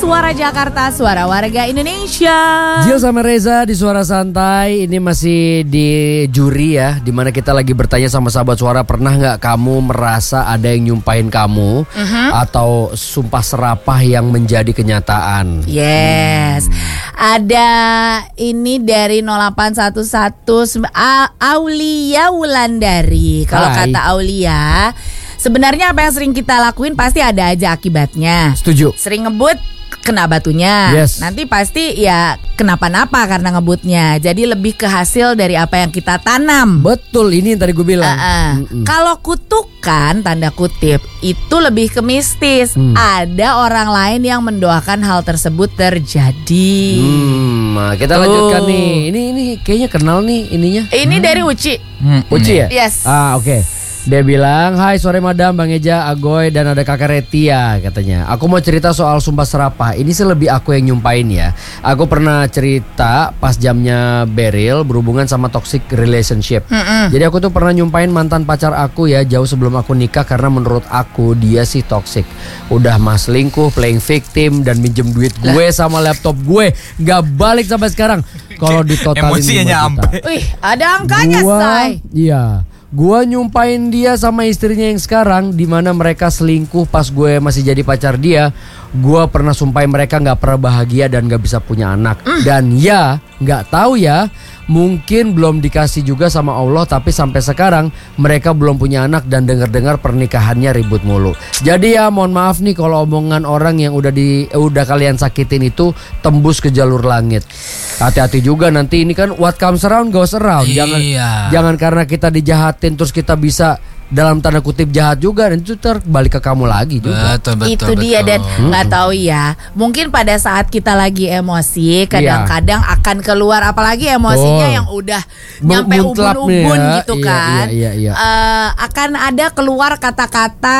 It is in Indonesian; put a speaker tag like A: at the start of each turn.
A: Suara Jakarta, suara warga Indonesia.
B: Jill sama Reza di Suara Santai. Ini masih di juri ya, dimana kita lagi bertanya sama sahabat suara, pernah gak kamu merasa ada yang nyumpahin kamu atau sumpah serapah yang menjadi kenyataan?
A: Yes. Ada ini dari 0811 Aulia Wulandari. Kalau
B: Hai.
A: kata Aulia, sebenarnya apa yang sering kita lakuin pasti ada aja akibatnya.
B: Setuju.
A: Sering ngebut, kena batunya.
B: Yes.
A: Nanti pasti ya kenapa-napa karena ngebutnya. Jadi lebih ke hasil dari apa yang kita tanam.
B: Betul, ini yang tadi gue bilang.
A: Kalau kutukan, tanda kutip, itu lebih ke mistis. Ada orang lain yang mendoakan hal tersebut terjadi.
B: Nah, kita lanjutkan nih. Ini kayaknya kenal nih ininya.
A: Ini dari Uci.
B: Uci ya?
A: Yes.
B: Oke. Dia bilang, hai sore madam, Bang Eja, Agoy, dan ada kakak Retia katanya. Aku mau cerita soal sumpah serapah. Ini sih lebih aku yang nyumpahin ya. Aku pernah cerita pas jamnya Beril berhubungan sama toxic relationship. Jadi aku tuh pernah nyumpahin mantan pacar aku ya, jauh sebelum aku nikah, karena menurut aku dia sih toxic. Udah mas selingkuh, playing victim, dan minjem duit gue sama laptop gue, gak balik sampai sekarang. Kalau ditotalin
C: emosinya
B: 5 juta.
C: nyampe.
A: Wih, ada angkanya, say.
B: Iya. Gua nyumpahin dia sama istrinya yang sekarang, di mana mereka selingkuh pas gue masih jadi pacar dia. Gua pernah sumpahin mereka gak pernah bahagia dan gak bisa punya anak. Dan ya gak tahu ya, mungkin belum dikasih juga sama Allah, tapi sampai sekarang mereka belum punya anak dan dengar-dengar pernikahannya ribut mulu. Jadi ya mohon maaf nih kalau omongan orang yang udah kalian sakitin itu tembus ke jalur langit. Hati-hati juga nanti, ini kan what comes around goes around. Jangan karena kita dijahatin terus kita bisa dalam tanda kutip jahat juga, dan itu terbalik ke kamu lagi juga.
C: Betul,
A: Itu dia, dan nggak tahu ya, mungkin pada saat kita lagi emosi kadang-kadang akan keluar, apalagi emosinya yang udah nyampe
B: Muntlap nih
A: ubun-ubun
B: ya.
A: gitu kan.
B: Iya.
A: Akan ada keluar kata-kata